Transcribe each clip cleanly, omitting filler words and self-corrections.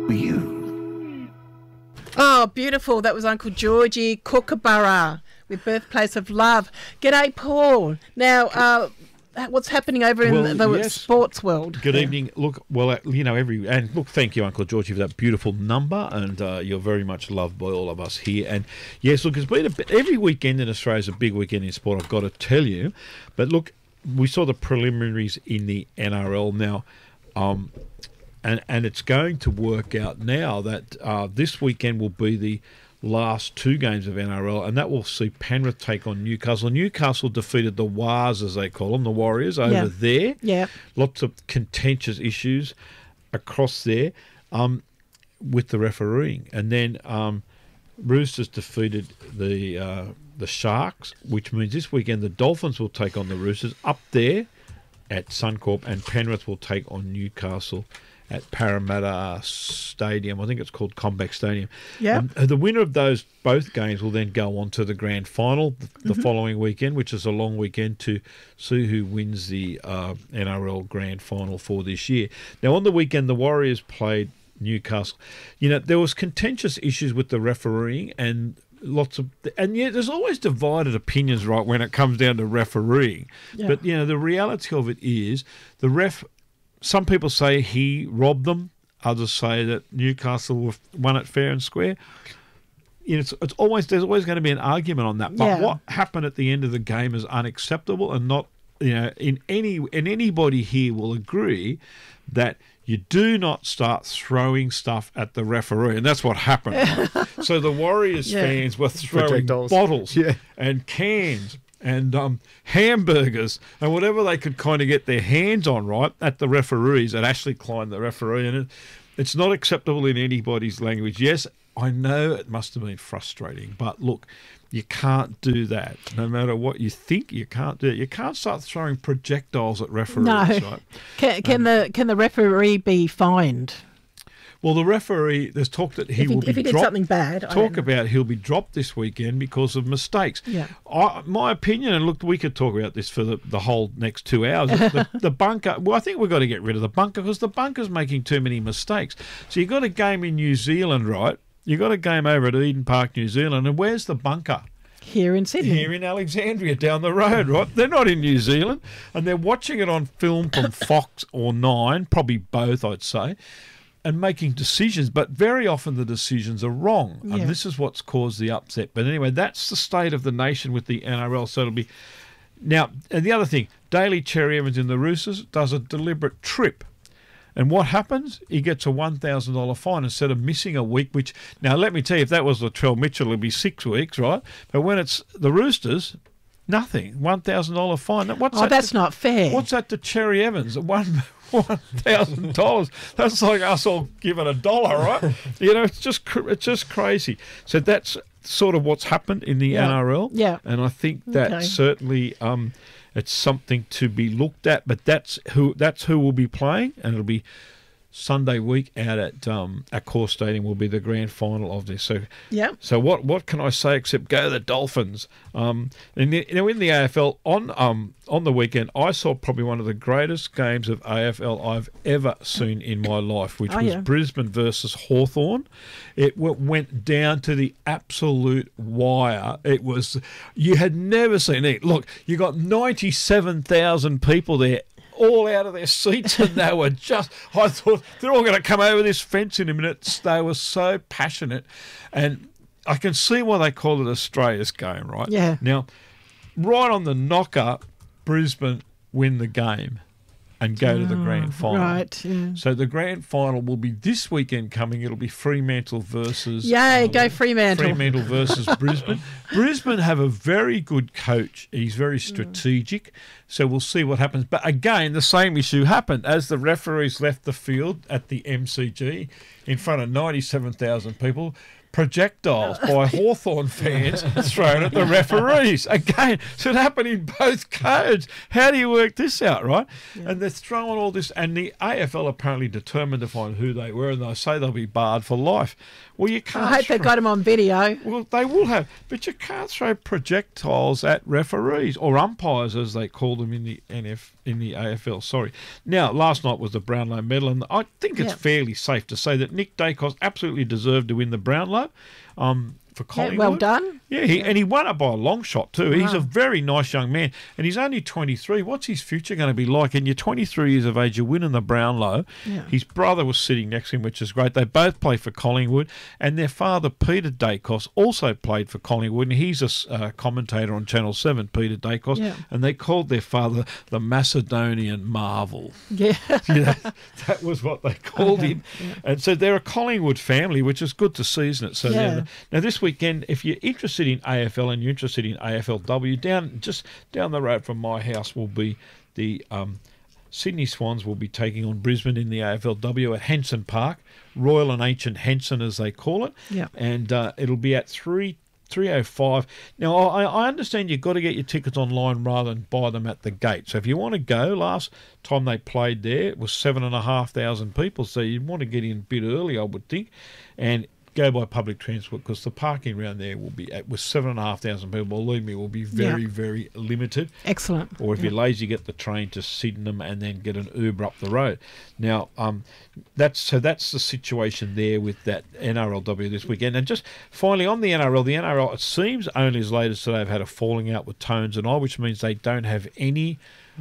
for you. Oh, beautiful. That was Uncle Georgie Kookaburra with Birthplace of Love. G'day, Paul. Now, what's happening over in the sports world? Good evening. Look, thank you, Uncle Georgie, for that beautiful number, and you're very much loved by all of us here. And yes, look, it's been every weekend in Australia is a big weekend in sport, I've got to tell you. But look, we saw the preliminaries in the NRL now, and it's going to work out now that this weekend will be the last two games of NRL, and that will see Penrith take on Newcastle. Newcastle defeated the Wars, as they call them, the Warriors, over there. Yeah. Lots of contentious issues across there with the refereeing. And then Roosters defeated the Sharks, which means this weekend the Dolphins will take on the Roosters up there at Suncorp, and Penrith will take on Newcastle at Parramatta Stadium. I think it's called Combank Stadium. Yeah. The winner of both games will then go on to the grand final the following weekend, which is a long weekend to see who wins the NRL grand final for this year. Now, on the weekend, the Warriors played Newcastle. You know, there was contentious issues with the refereeing and there's always divided opinions, right, when it comes down to refereeing. Yeah. But, you know, the reality of it is some people say he robbed them. Others say that Newcastle won it fair and square. You know, there's always going to be an argument on that. But what happened at the end of the game is unacceptable, and not, you know, anybody here will agree that you do not start throwing stuff at the referee, and that's what happened. Right? So the Warriors fans were throwing bottles and cans and hamburgers and whatever they could kind of get their hands on, right, at the referees, at Ashley Klein, the referee. And it's not acceptable in anybody's language. Yes, I know it must have been frustrating, but look, you can't do that. No matter what you think, you can't do it. You can't start throwing projectiles at referees, right? Can the referee be fined? Well, the referee, there's talk that he will be dropped. If he did something bad. He'll be dropped this weekend because of mistakes. Yeah. My opinion, and look, we could talk about this for the whole next 2 hours, the bunker, well, I think we've got to get rid of the bunker because the bunker's making too many mistakes. So you've got a game in New Zealand, right? You've got a game over at Eden Park, New Zealand, and where's the bunker? Here in Sydney. Here in Alexandria, down the road, right? They're not in New Zealand, and they're watching it on film from Fox or Nine, probably both, I'd say, and making decisions, but very often the decisions are wrong, and this is what's caused the upset. But anyway, that's the state of the nation with the NRL, so it'll be... Now, and the other thing, Daly Cherry Evans in the Roosters does a deliberate trip. And what happens? He gets a $1,000 fine instead of missing a week, which, now let me tell you, if that was Latrell Mitchell, it'd be 6 weeks, right? But when it's the Roosters, nothing. $1,000 fine. That's not fair. What's that to Cherry Evans? $1,000. That's like us all giving $1, right? You know, it's just crazy. So that's sort of what's happened in the NRL. Yeah. And I think that certainly... it's something to be looked at, but that's who will be playing, and it'll be Sunday week out at Core Stadium will be the grand final of this. So So what can I say except go the Dolphins? And in the AFL on the weekend, I saw probably one of the greatest games of AFL I've ever seen in my life, which was Brisbane versus Hawthorn. It went down to the absolute wire. You had never seen it. Look, you got 97,000 people there, all out of their seats, and they were I thought they're all going to come over this fence in a minute. They were so passionate, and I can see why they call it Australia's game, right? Yeah. Now, right on the knocker, Brisbane win the game and go to the grand final. Right. Yeah. So the grand final will be this weekend coming. It'll be Fremantle versus... Yay, go Fremantle. Fremantle versus Brisbane. Brisbane have a very good coach. He's very strategic. So we'll see what happens. But again, the same issue happened as the referees left the field at the MCG in front of 97,000 people. Projectiles by Hawthorn fans thrown at the referees. Again, so it happened in both codes. How do you work this out, right? Yeah. And they're throwing all this, and the AFL apparently determined to find who they were, and they say they'll be barred for life. Well, you can't. I hope they got them on video. Well, they will have, but you can't throw projectiles at referees or umpires, as they call them in the AFL. Sorry. Now, last night was the Brownlow medal, and I think it's fairly safe to say that Nick Dacos absolutely deserved to win the Brownlow. For Collingwood. Well done. Yeah, and he won it by a long shot too. Wow. He's a very nice young man, and he's only 23. What's his future going to be like? And you're 23 years of age, you're winning the Brownlow. Yeah. His brother was sitting next to him, which is great. They both play for Collingwood, and their father, Peter Dacos, also played for Collingwood, and he's a commentator on Channel 7, Peter Dacos, and they called their father the Macedonian Marvel. Yeah. That was what they called him. Yeah. And so they're a Collingwood family, which is good to see, isn't it? So now this weekend, if you're interested in AFL and you're interested in AFLW, just down the road from my house will be the Sydney Swans will be taking on Brisbane in the AFLW at Henson Park, Royal and Ancient Henson as they call it. Yeah. And it'll be at 3:05. Now, I understand you've got to get your tickets online rather than buy them at the gate. So if you want to go, last time they played there, it was 7,500 people. So you'd want to get in a bit early, I would think. And go by public transport because the parking around there will be with 7,500 people. Believe me, will be very, very limited. Excellent. Or if you're lazy, get the train to Sydenham and then get an Uber up the road. Now, that's the situation there with that NRLW this weekend. And just finally on the NRL, it seems only as late as today they've had a falling out with Tones and I, which means they don't have any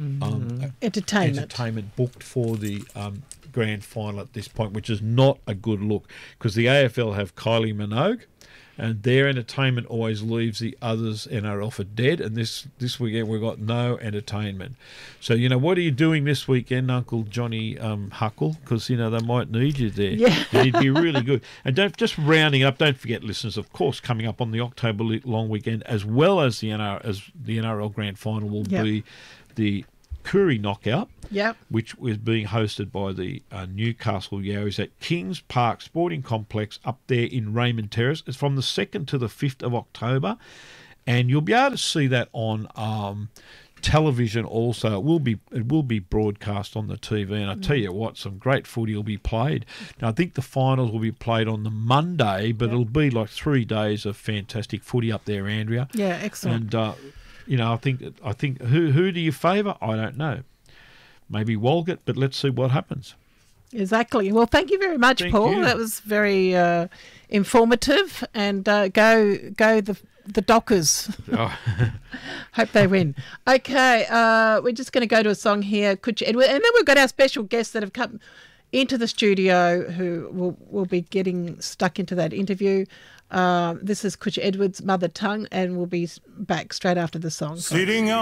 entertainment booked for the grand final at this point, which is not a good look because the AFL have Kylie Minogue and their entertainment always leaves the others NRL for dead, and this weekend we've got no entertainment. So what are you doing this weekend, Uncle Johnny Huckle, because they might need you there. And it'd be really good. And just rounding up, don't forget, listeners, of course, coming up on the October long weekend as well as the NRL grand final will be the Koori Knockout, which is being hosted by the Newcastle Yowies at Kings Park Sporting Complex up there in Raymond Terrace. It's from the 2nd to the 5th of October, and you'll be able to see that on television also. It will be broadcast on the TV, and I tell you what, some great footy will be played. Now, I think the finals will be played on the Monday, but it'll be like 3 days of fantastic footy up there, Andrea. Yeah, excellent. And I think who do you favour? I don't know. Maybe Walgett, but let's see what happens. Exactly. Well, thank you very much, Paul. You. That was very informative. And go the Dockers. Oh. Hope they win. Okay, we're just going to go to a song here, Could You, Edward? And then we've got our special guests that have come into the studio who will be getting stuck into that interview. This is Kutch Edwards' Mother Tongue, and we'll be back straight after the song. Sitting on